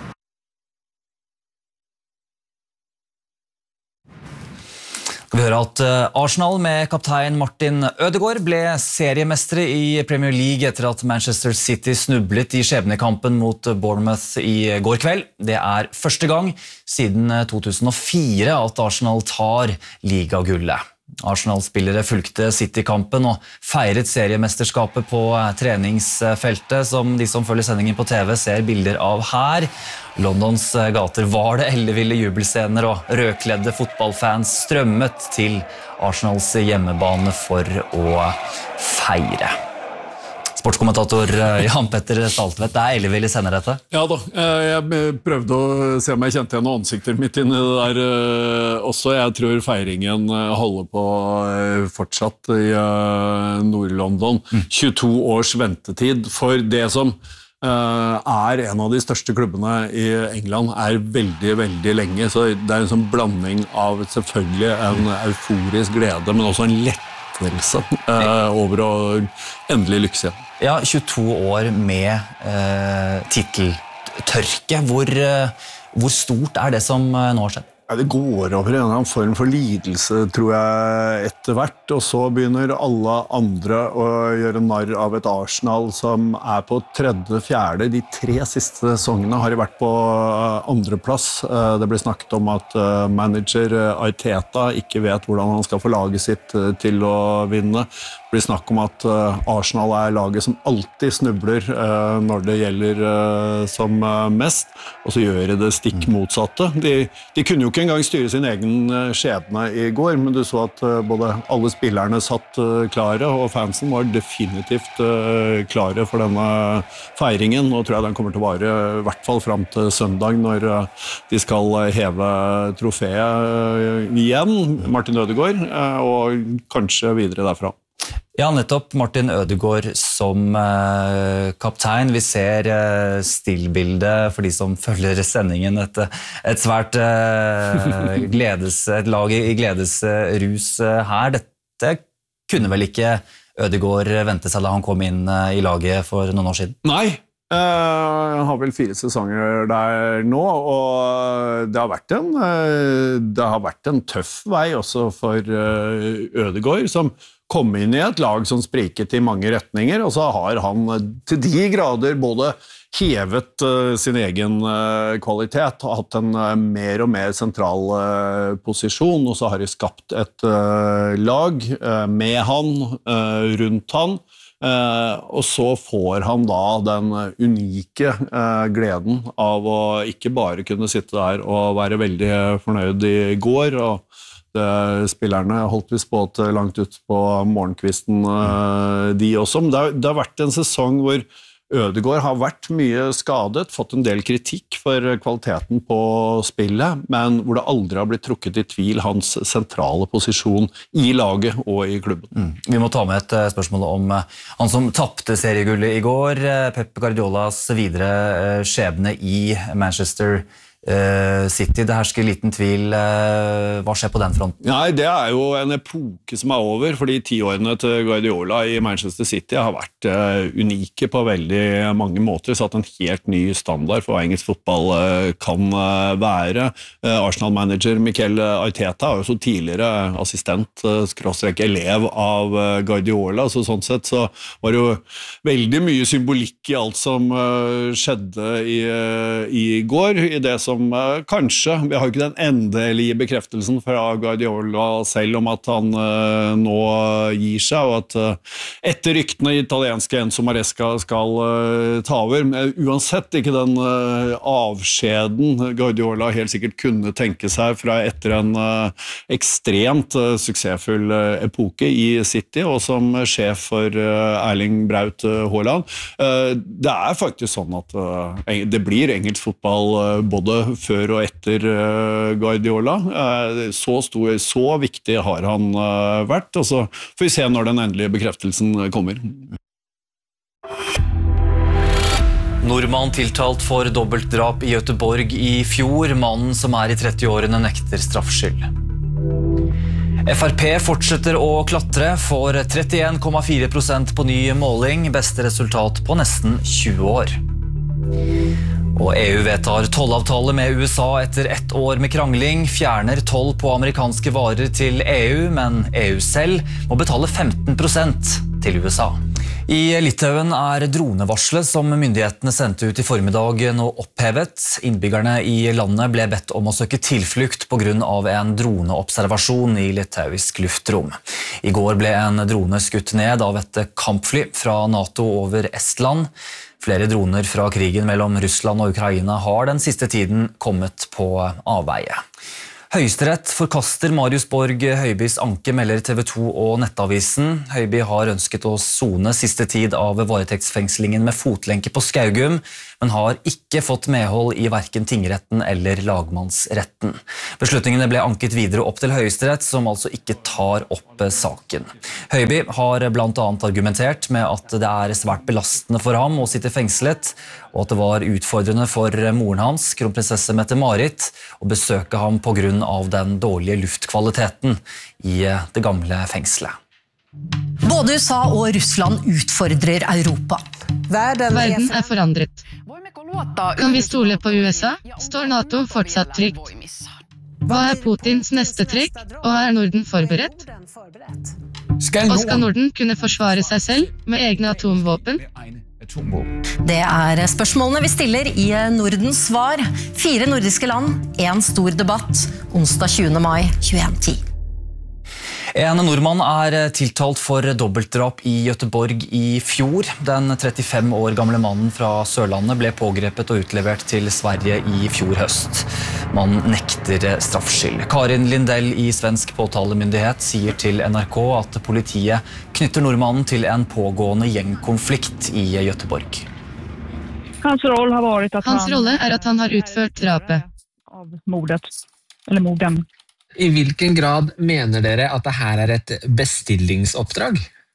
Vi hører at Arsenal med kaptein Martin Ødegaard ble seriemestere i Premier League etter at Manchester City snublet i skjebnekampen mot Bournemouth i går kveld. Det er første gang siden to tusen og fire at Arsenal tar ligagullet. Arsenal-spillere fulgte City-kampen og feiret seriemesterskapet på treningsfeltet, som de som følger sendingen på T V ser bilder av her. Londons gater var det elleville jubelscener, og rødkledde fotballfans strømmet til Arsenals hjemmebane for å feire. Sportskommentator Jan Petter Saltvedt, det er elleville scener dette? Ja da, jeg prøvde å se om jeg kjente igjen noen ansikter mitt inne der også. Jeg tror feiringen holder på fortsatt i Nord-London. tjueto års ventetid for det som er en av de største klubbene i England, er veldig, veldig lenge. Så det er en sånn blanding av selvfølgelig en euforisk glede, men også en lettelse over å endelig lykkes igjen. Ja, tjueto år med eh, titeltørke. Hvor, eh, hvor stort er det som eh, nå har skjedd? Ja, det går over i en eller annen form for lidelse, tror jeg, etter hvert. Og så begynner alle andre å gjøre narr av et Arsenal som er på tredje, fjerde. De tre siste sesongene har de vært på andreplass. Det ble snakket om at manager Arteta ikke vet hvordan han skal få laget sitt til å vinne. Det blir snakk om at Arsenal er laget som alltid snubler når det gjelder som mest, og så gjør de det stikk motsatte. De, de kunne jo ikke engang styre sin egen skjebne i går, men du så at både alle spillerne satt klare, og fansen var definitivt klare for denne feiringen. Nå tror jeg den kommer til å vare i hvert fall frem til søndag, når de skal heve trofeet igjen, Martin Ødegaard, og kanskje videre derfra. Ja, nettopp Martin Ødegaard som eh, kaptein. Vi ser eh, stillbildet for de som følger sendingen. Et, et svært eh, gledes, et lag i gledesrus eh, her. Dette kunne vel ikke Ødegaard vente seg da han kom inn eh, i laget for noen år siden? Nei. Han uh, har vel fire sesonger der nå, og det har vært en, uh, det har vært en tøff vei også for uh, Ødegaard, som kom inn i et lag som spriket i mange retninger, og så har han uh, til de grader både hevet uh, sin egen uh, kvalitet, og hatt en uh, mer og mer sentral uh, posisjon, og så har de skapt et uh, lag uh, med han, uh, rundt han, Uh, og så får han da den unike uh, gleden av å ikke bare kunne sitte der og være veldig fornøyd i går, og det, spillerne holdt visst på til langt ut på morgenkvisten, uh, de også. Men det har, det har vært en sesong hvor Ødegaard har vært mye skadet, fått en del kritikk for kvaliteten på spillet, men hvor det aldri har blitt trukket i tvil hans sentrale posisjon i laget og i klubben. Mm. Vi må ta med et spørsmål om han som tappte seriegullet i går, Pep Guardiolas videre skjebne i Manchester City. Det hersker liten tvil. Hva skjer på den fronten? Nei, det er jo en epoke som er over, fordi tiårene til Guardiola i Manchester City har vært uh, unike på veldig mange måter, satt en helt ny standard for hva engelsk fotball uh, kan uh, være. Uh, Arsenal-manager Mikel Arteta er jo så tidligere assistent, uh, skråstrek elev av uh, Guardiola, så sånn sett så var det jo veldig mye symbolikk i alt som uh, skjedde i, uh, i går, i det som uh, kanskje, vi har jo ikke den endelige bekreftelsen fra Guardiola selv om at han uh, nå gir seg, og at uh, etter ryktene italienske Enzo Maresca skal uh, ta over, men uansett ikke den uh, avskjeden Guardiola helt sikkert kunne tenke seg fra etter en uh, ekstremt uh, suksessfull uh, epoke i City, og som sjef for uh, Erling Braut uh, Haaland. Uh, det er faktisk sånn at uh, det blir engelsk fotball uh, både før og etter uh, Guardiola. Uh, så stor, så viktig har han uh, vært, og så får vi se når den endelige bekreftelsen kommer. Nordmann tiltalt for dobbeltdrap i Göteborg i fjor. Mannen som er i trettiårene nekter straffskyld. F R P fortsetter å klatre, for trettien komma fire prosent på ny måling, beste resultat på nesten tjue år. Og E U vedtar tollavtale med U S A etter ett år med krangling, fjerner toll på amerikanske varer til E U, men E U selv må betale femten prosent til U S A. I Litauen er dronevarslet som myndighetene sendte ut i formiddag nå opphevet. Innbyggerne i landet ble bedt om å søke tilflukt på grunn av en droneobservasjon i litauisk luftrom. I går ble en drone skutt ned av et kampfly fra NATO over Estland. Flere droner fra krigen mellom Russland og Ukraina har den siste tiden kommet på avveie. Høyesterett forkaster Marius Borg Høibys anke, melder T V to og Nettavisen. Høiby har ønsket å sone siste tid av varetektsfengslingen med fotlenke på Skaugum, men har ikke fått medhold i hverken tingretten eller lagmannsretten. Beslutningene ble anket videre opp til Høyesterett, som altså ikke tar opp saken. Høiby har blant annet argumentert med at det er svært belastende for ham å sitte fengslet, og at det var utfordrende for moren hans, kronprinsesse Mette-Marit, å besøke ham på grunn av den dårlige luftkvaliteten i det gamle fengselet. Både U S A og Russland utfordrer Europa. Verden er forandret. Kan vi stole på U S A? Står NATO fortsatt trygt? Hva er Putins neste trekk, og er Norden forberedt? Og skal Norden kunne forsvare seg selv med egne atomvåpen? Det er spørsmålene vi stiller i Nordens svar. Fire nordiske land, en stor debatt, onsdag tjuende mai tjueen ti. En nordmann er tiltalt for dobbeltdrap i Göteborg i fjor. Den trettifem år gamle mannen fra Sørlandet ble pågrepet og utlevert til Sverige i fjor høst. Man nekter straffskyld. Karin Lindell i svensk påtalemyndighet sier til N R K at politiet knytter nordmannen til en pågående gjengkonflikt i Göteborg. Hans roll har varit att Hans rolle er at han har utført drapet. Av mordet, eller morden. I hvilken grad mener dere at det her er et bestillingsoppdrag?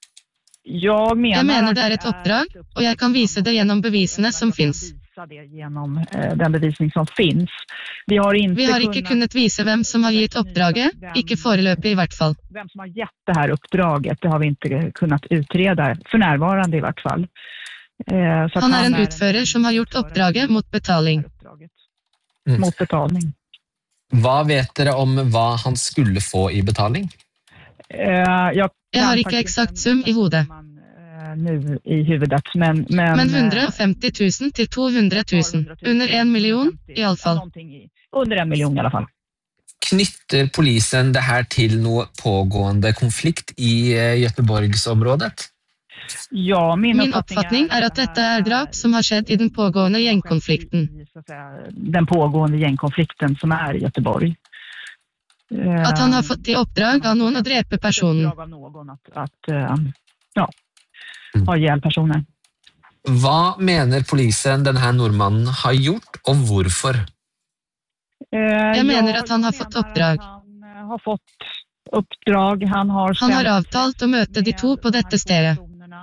Jag menar, jeg mener det er et oppdrag, og jeg kan vise det gjennom bevisene som finns. Genom den bevisning som finns. Vi har inte Vi har ikke kunnet vise hvem som har gitt oppdraget, ikke foreløpig i hvert fall. Vem som har gett det här uppdraget, det har vi inte kunnat utreda för närvarande i hvert fall. Så han er en utfører som har gjort oppdraget mot betaling. Mm. Mot betaling. Hva vet dere om hva han skulle få i betaling? Uh, jeg, jeg har ikke eksakt sum i hodet. Uh, nu i huvudet, men... Men, men hundreogfemti tusen til to hundre tusen. Under en million i alle fall. Under en million i alle fall. Knytter polisen det her til noe pågående konflikt i Göteborgsområdet? Ja, min, min oppfatning er at dette er drap som har skjedd i den pågående gjengkonflikten. Den pågående gjengkonflikten som er i Göteborg. At han har fått i oppdrag av noen å drepe personen. At, at ja, ha ihjäl personer. Hva mener polisen denne nordmannen har gjort, og hvorfor? Jeg mener at han har fått oppdrag. Han har fått oppdrag. Han har, han har avtalt å møte de to på dette stedet.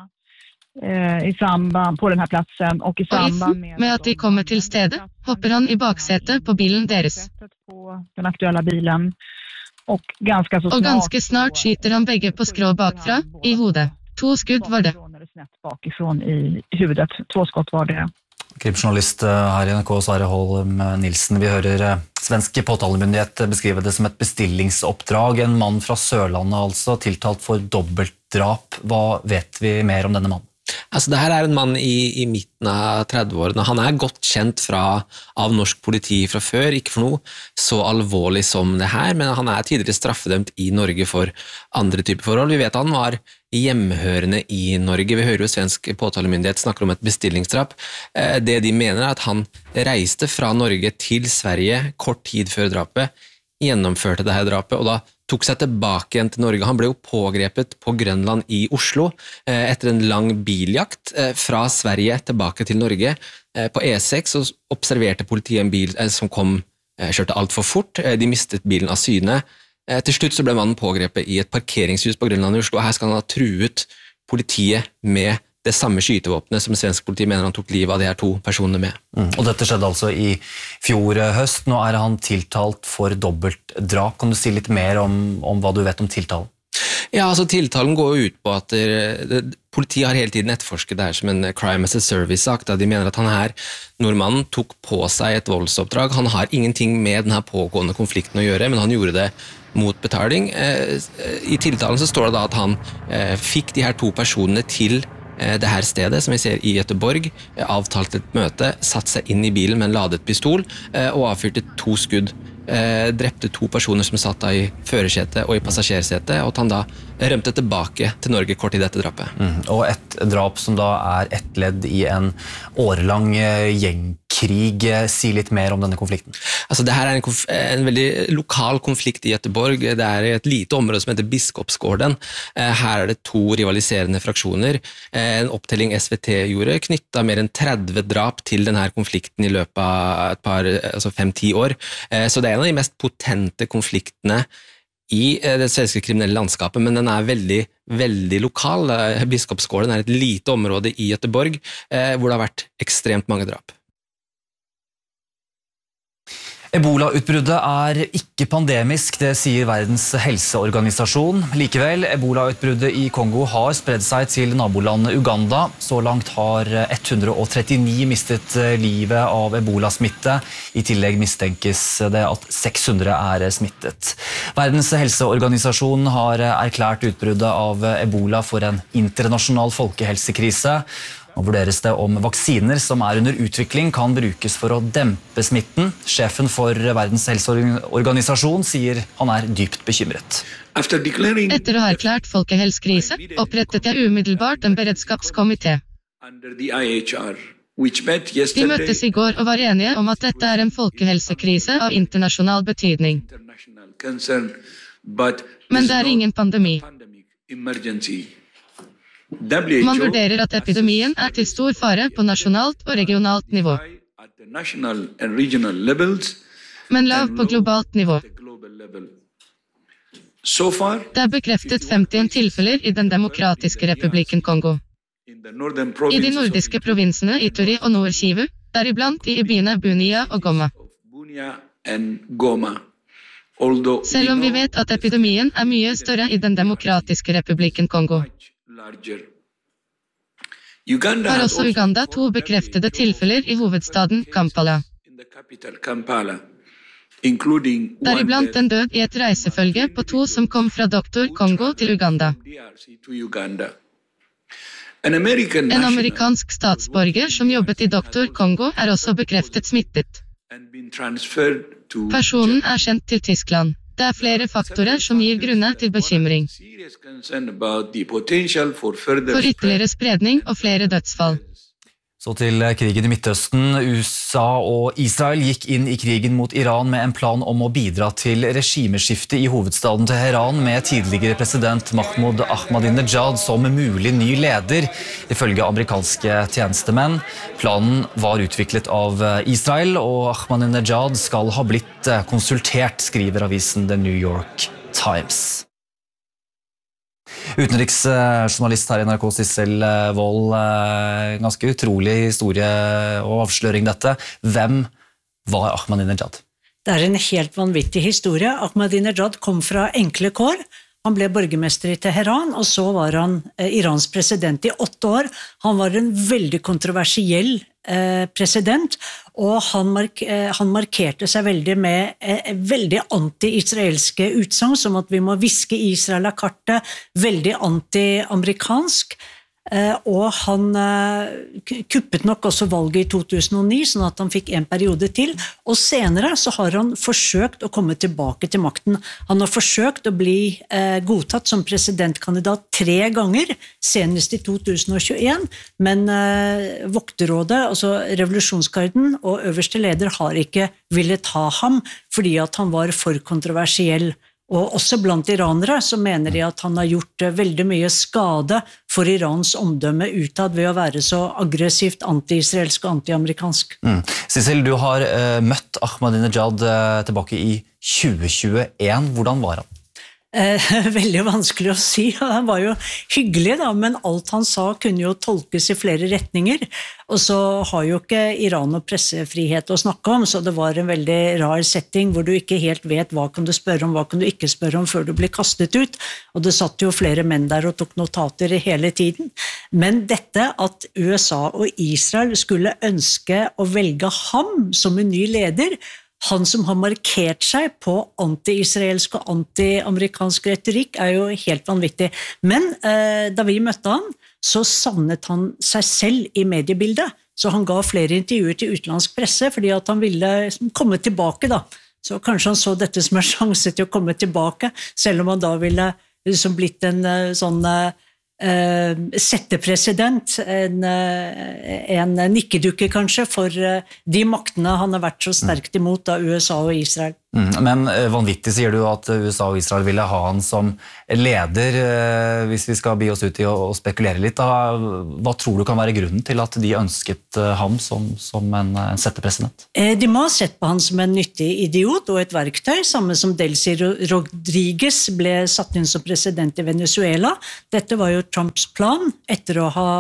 I samband på denne platsen og i samband med, med at de kommer til stedet, hopper han i baksetet på bilen deres. På den aktuelle bilen, og ganske, så snart, og ganske snart skyter han begge på skrå bakfra, i hodet. To skudd var det. Bakifrån i huvudet. To skott var det. Krimjournalist her i N R K, Sverre Holm Nilsen. Vi hører svenske påtalemyndighet beskrive det som et bestillingsoppdrag. En mann fra Sørlandet altså, tiltalt for dobbeltdrap. Hva vet vi mer om denne mannen? Altså, det her er en mann i, i midten av trettiårene. Han er godt kjent fra, av norsk politi fra før, ikke for noe så alvorlig som det her, men han er tidligere straffedømt i Norge for andre typer forhold. Vi vet at han var hjemhørende i Norge. Vi hører jo svensk påtalemyndighet snakker om et bestillingsdrap. Det de mener er at han reiste fra Norge til Sverige kort tid før drapet, gjennomførte det her drapet, og da tok seg tilbake igjen til Norge. Han ble jo pågrepet på Grønland i Oslo etter en lang biljakt fra Sverige tilbake til Norge. På E seks så observerte politiet en bil som kom, kjørte alt for fort. De mistet bilen av syne. Til slutt så ble mannen pågrepet i et parkeringshus på Grønland i Oslo, og her skal han ha truet politiet med det samme skytevåpnet som svensk politi mener han tok livet av de her to personene med. Mm. Og dette skjedde altså i fjor høst. Nå er han tiltalt for dobbeltdrap. Kan du si litt mer om, om hva du vet om tiltalen? Ja, altså tiltalen går jo ut på at det, det, politiet har hele tiden etterforsket det her som en crime as a service-sak, da de mener at han her, nordmannen, tok på seg et voldsoppdrag. Han har ingenting med denne pågående konflikten å gjøre, men han gjorde det mot betaling. I tiltalen så står det da at han fikk de her to personene til det her stedet, som vi ser i Göteborg, avtalt et møte, satt seg inn i bilen med en ladet pistol og avfyrte to skudd. Drepte to personer som satt da i førersetet og i passasjersetet, og at han da rømte tilbake til Norge kort i dette drapet. Mm. Og et drap som da er ett ledd i en årelang gjengkrig. Si litt mer om denne konflikten. Altså, det her er en, konf en veldig lokal konflikt i Göteborg. Det er et lite område som heter Biskopsgården. Her er det to rivaliserende fraksjoner. En opptelling S V T gjorde knyttet mer enn tretti drap til denne konflikten i løpet av et par, altså fem-ti år. Så det er en av de mest potente konfliktene i det svenske kriminelle landskapet, men den er veldig, veldig lokal. Biskopsgården er et lite område i Göteborg, hvor det har vært ekstremt mange drap. Ebola-utbruddet er ikke pandemisk, det sier Verdens helseorganisasjon. Likevel, Ebola-utbruddet i Kongo har spredd seg til nabolandet Uganda. Så langt har ett hundre og trettini mistet livet av ebola-smitte. I tillegg mistenkes det at seks hundre er smittet. Verdens helseorganisasjon har erklært utbruddet av ebola for en internasjonal folkehelsekrise. Nå vurderes det om vaksiner som er under utvikling kan brukes for å dempe smitten. Sjefen for Verdens helseorganisasjon sier han er dypt bekymret. Etter å ha erklært folkehelsekrise, opprettet jeg umiddelbart en beredskapskomité. De møttes i går og var enige om at dette er en folkehelsekrise av internasjonal betydning. Men det er ingen pandemi. Man vurderer at epidemien er til stor fare på nasjonalt og regionalt nivå, men lav på globalt nivå. Det er bekreftet femtien tilfeller i Den demokratiske republikken Kongo. I de nordiske provinsene Ituri og Nord-Kivu, deriblant i byene Bunia og Goma. Selv om vi vet at epidemien er mye større i Den demokratiske republikken Kongo. Har også Uganda to bekreftede tilfeller i hovedstaden Kampala. Deriblant en død i et reisefølge på to som kom fra doktor Kongo til Uganda. En amerikansk statsborger som jobbet i doktor Kongo er også bekreftet smittet. Personen er sendt til Tyskland. Det er flere faktorer som gir grunner til bekymring. For ytterligere spredning og flere dødsfall. Så til krigen i Midtøsten. U S A og Israel gikk inn i krigen mot Iran med en plan om å bidra til regimeskifte i hovedstaden Teheran med tidligere president Mahmoud Ahmadinejad som mulig ny leder, ifølge amerikanske tjenestemenn. Planen var utviklet av Israel, og Ahmadinejad skal ha blitt konsultert, skriver avisen The New York Times. Utenriksjournalist her i N R K, Sissel Wold, ganske utrolig historie og avsløring dette. Hvem var Ahmadinejad? Det er en helt vanvittig historie. Ahmadinejad kom fra enkle kår. Han ble borgermester i Teheran, og så var han Irans president i åtte år. Han var en veldig kontroversiell eh, president, og han, mark han markerte seg veldig med eh, veldig anti-israelske utsagn, som at vi må viske Israel av kartet, veldig anti-amerikansk. Eh, og han eh, kuppet nok også valget i to tusen og ni, sånn at han fikk en periode til, og senere så har han forsøkt å komme tilbake til makten. Han har forsøkt å bli eh, godtatt som presidentkandidat tre ganger, senest i to tusen og tjueen, men eh, Vokterrådet, altså revolusjonsgarden og øverste leder har ikke villet ha ham, fordi at han var for kontroversiell. Og også blant iranere så mener de at han har gjort veldig mye skade for Irans omdømme utad ved å være så aggressivt anti-israelsk og anti-amerikansk. Mm. Sissel, du har uh, møtt Ahmadinejad uh, tilbake i tjue tjueen. Hvordan var han? Eh, veldig vanskelig å si. Han var jo hyggelig, da, men alt han sa kunne jo tolkes i flere retninger. Og så har jo ikke Iran og pressefrihet å snakke om, så det var en veldig rar setting hvor du ikke helt vet hva kan du spørre om, hva kan du ikke spørre om før du blir kastet ut. Og det satt jo flere menn der og tok notater hele tiden. Men dette at U S A og Israel skulle ønske å velge ham som en ny leder, han som har markert seg på anti-israelsk og anti-amerikansk retorikk, er jo helt vanvittig. Men eh, da vi møtte han, så savnet han seg selv i mediebildet. Så han ga flere intervjuer til utenlandsk presse, fordi at han ville komme tilbake da. Så kanskje han så dette som en sjanse til å komme tilbake, selv om han da ville liksom blitt en sånn Uh, settepresident, en, uh, en nikkedukke kanskje, for uh, de maktene han har vært så sterkt imot av U S A og Israel. Mm, men uh, vanvittig sier du at U S A og Israel ville ha han som leder, uh, hvis vi skal bi oss ut i å, å spekulere litt. Da, hva tror du kan være grunnen til at de ønsket uh, ham som, som en, en settepresident? Uh, de må ha sett på han som en nyttig idiot og et verktøy, samme som Delcy Rodriguez ble satt inn som president i Venezuela. Dette var jo Trumps plan etter å ha,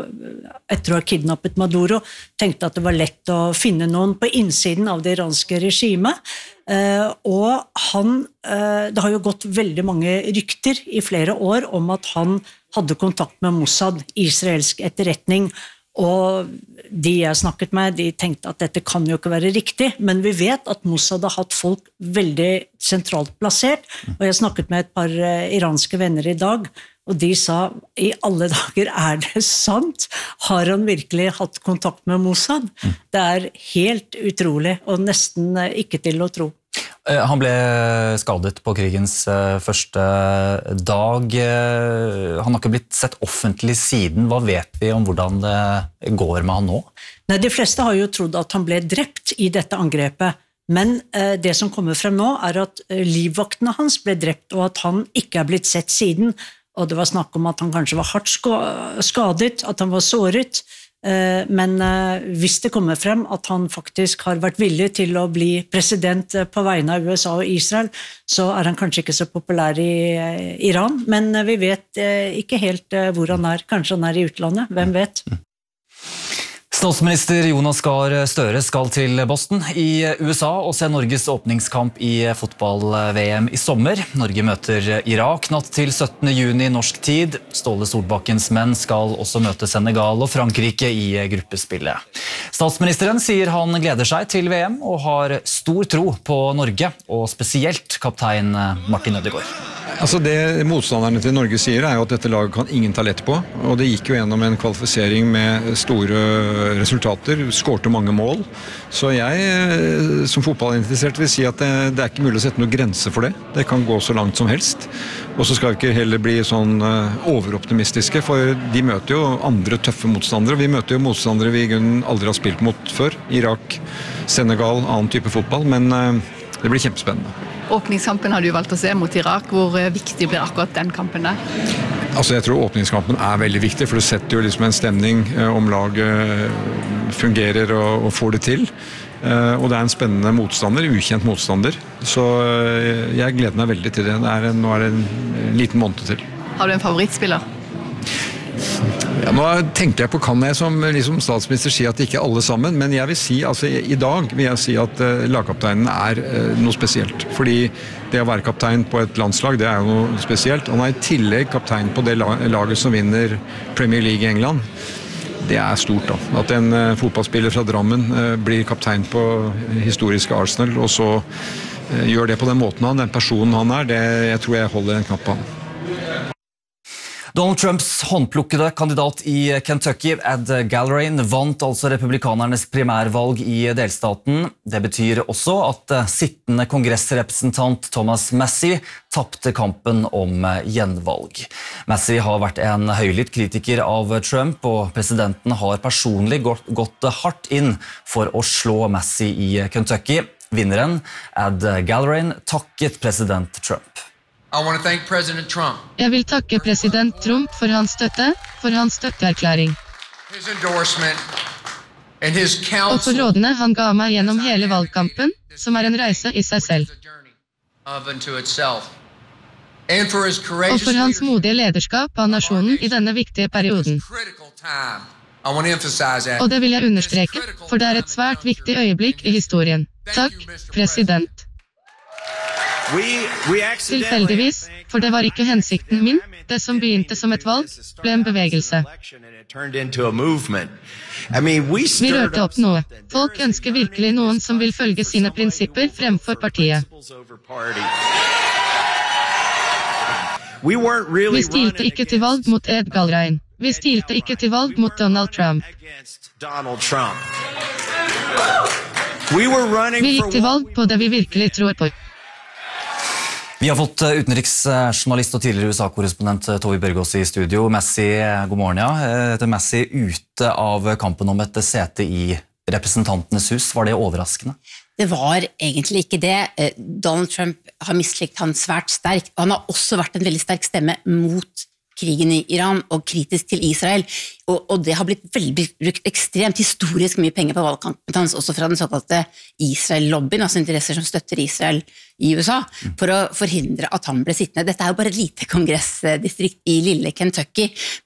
etter å ha kidnappet Maduro, tenkte at det var lett å finne noen på innsiden av det iranske regimet. Uh, og han, uh, det har jo gått veldig mange rykter i flere år om at han hadde kontakt med Mossad, israelsk etterretning, og de jeg snakket med, de tenkte at dette kan jo ikke være riktig, men vi vet at Mossad har hatt folk veldig sentralt plassert, og jeg snakket med et par uh, iranske venner i dag, og de sa, i alle dager, er det sant? Har han virkelig hatt kontakt med Mossad? Det er helt utrolig, og nesten ikke til å tro. Han ble skadet på krigens første dag. Han har ikke blitt sett offentlig siden. Hva vet vi om hvordan det går med han nå? Nei, de fleste har jo trodd at han ble drept i dette angrepet. Men eh, det som kommer frem nå er at livvaktene hans ble drept, og at han ikke er blitt sett siden. Og det var snakk om at han kanskje var hardt skadet, at han var såret. Men hvis det kommer frem at han faktisk har vært villig til å bli president på vegne av U S A og Israel, så er han kanskje ikke så populær i Iran. Men vi vet ikke helt hvor han er. Kanskje han er i utlandet, hvem vet? Statsminister Jonas Gahr Støre skal til Boston i U S A og se Norges åpningskamp i fotball-V M i sommer. Norge møter Irak natt til syttende juni norsk tid. Ståle Solbakkens menn skal også møte Senegal og Frankrike i gruppespillet. Statsministeren sier han gleder seg til V M og har stor tro på Norge, og spesielt kaptein Martin Ødegaard. Altså det motstanderne til Norge sier er jo at dette laget kan ingen ta lett på, og det gikk jo gjennom en kvalifisering med store resultater, skårte mange mål, så jeg som fotballinteressert vil si at det, det er ikke mulig å sette noen grense for det. Det kan gå så langt som helst, og så skal vi ikke heller bli sånn overoptimistiske, for de møter jo andre tøffe motstandere. Vi møter jo motstandere vi aldri har spilt mot før, Irak, Senegal, annen type fotball, men det blir kjempespennende. Åpningskampen har du valgt å se mot Irak. Hvor viktig blir akkurat den kampen der? Altså jeg tror åpningskampen er veldig viktig, for det setter jo liksom en stemning om laget fungerer og, og får det til. Og det er en spennende motstander, ukjent motstander. Så jeg gleder meg veldig til det. det er en, nå er det en liten måned til. Har du en favorittspiller? Ja, nå tenker jeg på, kan jeg som liksom statsminister si at det ikke er alle sammen, men jeg vil si, altså i dag vil jeg si at uh, lagkapteinen er uh, noe spesielt, fordi det å være kaptein på et landslag, det er jo noe spesielt. Han er i tillegg kaptein på det laget som vinner Premier League i England. Det er stort da, at en uh, fotballspiller fra Drammen uh, blir kaptein på historiske Arsenal, og så uh, gjør det på den måten han, den personen han er, det jeg tror jeg holder en knapp på han. Donald Trumps håndplukkede kandidat i Kentucky, Ed Galbraith, vant altså republikanernes primærvalg i delstaten. Det betyr også at sittende kongressrepresentant Thomas Massie tappte kampen om gjenvalg. Massie har vært en høylytt kritiker av Trump, og presidenten har personlig gått, gått hardt inn for å slå Massie i Kentucky. Vinneren, Ed Galbraith, takket president Trump. I want to thank President Trump. Jeg vil takke president Trump for hans støtte, for hans støtteerklæring. His endorsement and his counsel. Og for rådene han ga meg gjennom hele valgkampen, som er en reise i seg selv. Of unto itself. og for hans modige lederskap av nasjonen i denne viktige perioden. Og det vil jeg understreke, for det er et svært viktig øyeblikk i historien. Takk, president. Tilfeldigvis, for det var ikke hensikten min, det som begynte som et valg, ble en bevegelse. Vi rørte opp noe. Folk ønsker virkelig noen som vil følge sine prinsipper fremfor partiet. Vi stilte ikke til valg mot Ed Galbraith. Vi stilte ikke til valg mot Donald Trump. Vi gikk til valg på det vi virkelig tror på. Vi har fått utenriksjournalist og tidligere U S A-korrespondent Tove Bjørgaas i studio. Massey, god morgen, ja. Etter Massey ute av kampen om et sete i representantenes hus. Var det overraskende? Det var egentlig ikke det. Donald Trump har mislikt han svært sterkt, og han har også vært en veldig sterk stemme mot krigen i Iran og kritisk til Israel, og, og det har blitt veldig brukt ekstremt historisk mye penger på valgkampen hans, også fra den såkalte Israel-lobbyen, altså interesser som støtter Israel i U S A, for å forhindre at han ble sittende. Dette er jo bare et lite kongressdistrikt i lille Kentucky,